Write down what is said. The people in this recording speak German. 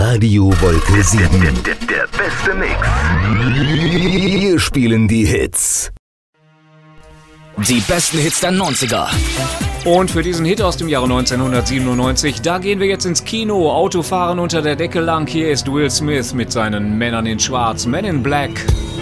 Radio Wolke 7. Der beste Mix. Wir spielen die Hits. Die besten Hits der 90er. Und für diesen Hit aus dem Jahre 1997, da gehen wir jetzt ins Kino. Autofahren unter der Decke lang. Hier ist Will Smith mit seinen Männern in Schwarz, Men in Black.